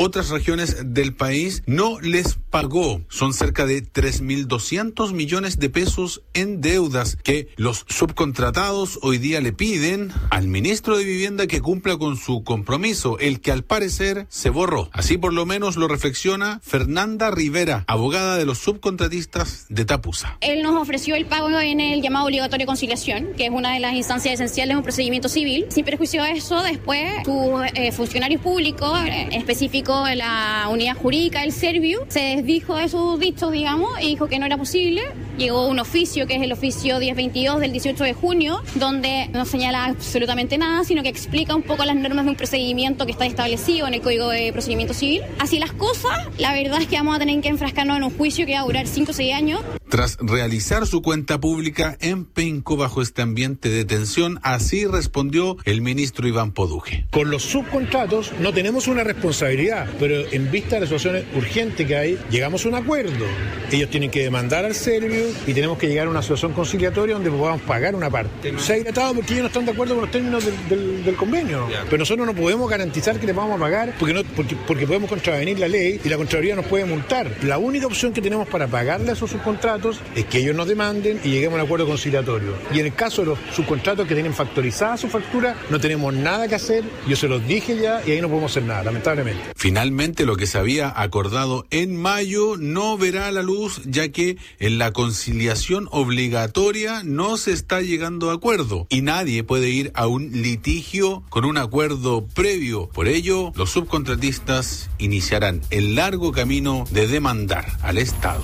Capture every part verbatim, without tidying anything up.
otras regiones del país no les pagó. Son cerca de tres mil doscientos millones de pesos en deudas que los subcontratados hoy día le piden al ministro de Vivienda que cumpla con su compromiso, el que al parecer se borró. Así por lo menos lo reflexiona Fernanda Rivera, abogada de los subcontratistas de Tapusa. Él nos ofreció el pago en el llamado obligatorio de conciliación, que es una de las instancias esenciales de un procedimiento civil. Sin perjuicio de eso, después sus eh, funcionarios públicos, en específico la unidad jurídica del Serviu, se desdijo de sus dichos, digamos, y dijo que no era posible. Llegó un oficio, que es el oficio diez veintidós del dieciocho de junio, donde no señala absolutamente nada, sino que explica un poco las normas de un procedimiento que está establecido en el Código de Procedimiento Civil. Así las cosas, la verdad es que vamos a tener que enfrascarnos en un juicio que va a durar cinco o seis años. Tras realizar su cuenta pública en Penco bajo este ambiente de tensión, así respondió el ministro Iván Poduje. Con los subcontratos no tenemos una responsabilidad, pero en vista de la situación urgente que hay, llegamos a un acuerdo. Ellos tienen que demandar al Serviu y tenemos que llegar a una situación conciliatoria donde podamos pagar una parte. Se ha dilatado porque ellos no están de acuerdo con los términos del, del, del convenio, pero nosotros no podemos garantizar que les vamos a pagar porque, no, porque, porque podemos contravenir la ley y la Contraloría nos puede multar. La única opción que tenemos para pagarle a esos subcontratos es que ellos nos demanden y lleguemos a un acuerdo conciliatorio. Y en el caso de los subcontratos que tienen factorizada su factura, no tenemos nada que hacer, yo se los dije ya y ahí no podemos hacer nada, lamentablemente. Finalmente, lo que se había acordado en mayo no verá la luz, ya que en la conciliación obligatoria no se está llegando a acuerdo y nadie puede ir a un litigio con un acuerdo previo. Por ello, los subcontratistas iniciarán el largo camino de demandar al Estado.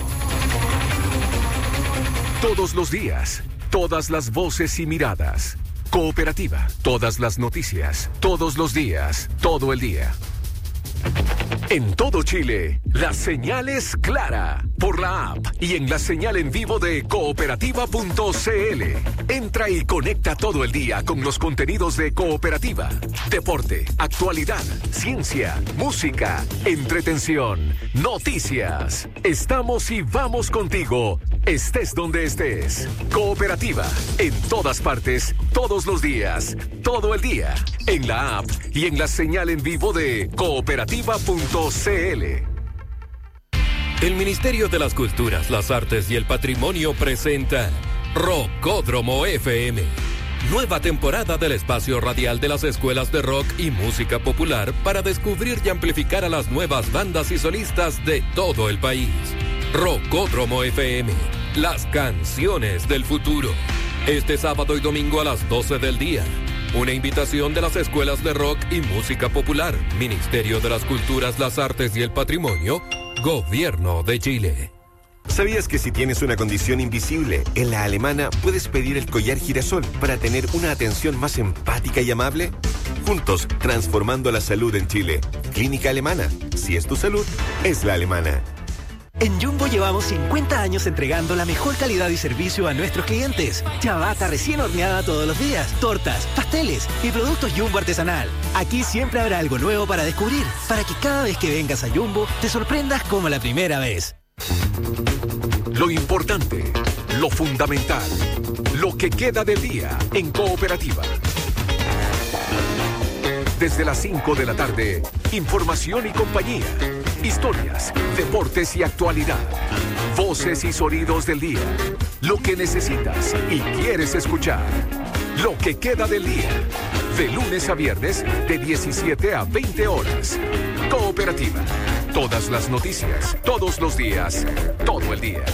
Todos los días, todas las voces y miradas. Cooperativa, todas las noticias, todos los días, todo el día. En todo Chile, la señal es clara por la app y en la señal en vivo de cooperativa punto c l. Entra y conecta todo el día con los contenidos de Cooperativa. Deporte, actualidad, ciencia, música, entretención, noticias. Estamos y vamos contigo, estés donde estés. Cooperativa, en todas partes, todos los días, todo el día. En la app y en la señal en vivo de cooperativa punto c l. El Ministerio de las Culturas, las Artes y el Patrimonio presenta Rockódromo F M. Nueva temporada del espacio radial de las escuelas de rock y música popular para descubrir y amplificar a las nuevas bandas y solistas de todo el país. Rockódromo F M, las canciones del futuro. Este sábado y domingo a las doce del día. Una invitación de las escuelas de rock y música popular, Ministerio de las Culturas, las Artes y el Patrimonio, Gobierno de Chile. ¿Sabías que si tienes una condición invisible, en La Alemana puedes pedir el collar girasol para tener una atención más empática y amable? Juntos, transformando la salud en Chile. Clínica Alemana. Si es tu salud, es La Alemana. En Jumbo llevamos cincuenta años entregando la mejor calidad y servicio a nuestros clientes. Ciabatta recién horneada todos los días, tortas, pasteles y productos Jumbo artesanal. Aquí siempre habrá algo nuevo para descubrir, para que cada vez que vengas a Jumbo te sorprendas como la primera vez. Lo importante, lo fundamental, lo que queda del día en Cooperativa. Desde las cinco de la tarde, información y compañía. Historias, deportes y actualidad. Voces y sonidos del día. Lo que necesitas y quieres escuchar. Lo que queda del día. De lunes a viernes, de diecisiete a veinte horas. Cooperativa. Todas las noticias, todos los días, todo el día.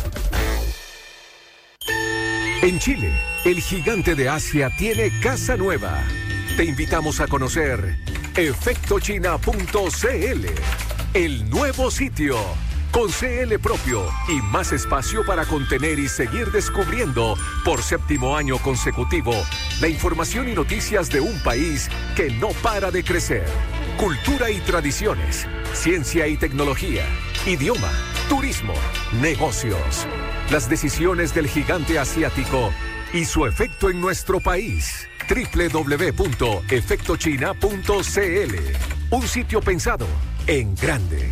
En Chile, el gigante de Asia tiene casa nueva. Te invitamos a conocer efecto china punto c l. El nuevo sitio, con C L propio y más espacio para contener y seguir descubriendo por séptimo año consecutivo la información y noticias de un país que no para de crecer. Cultura y tradiciones, ciencia y tecnología, idioma, turismo, negocios. Las decisiones del gigante asiático y su efecto en nuestro país. doble u doble u doble u punto efecto china punto c l. Un sitio pensado en grande.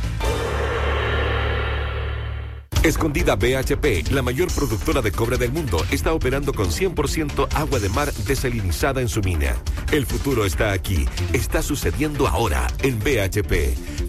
Escondida B H P, la mayor productora de cobre del mundo, está operando con cien por ciento agua de mar desalinizada en su mina. El futuro está aquí, está sucediendo ahora en B H P.